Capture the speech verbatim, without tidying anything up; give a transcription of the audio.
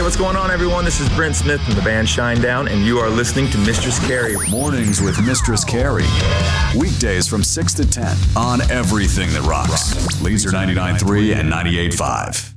Hey, what's going on, everyone? This is Brent Smith from the band Shinedown, and you are listening to Mistress Carrie. Mornings with Mistress Carrie. Weekdays from six to ten on everything that rocks. Laser ninety-nine point three and ninety-eight point five.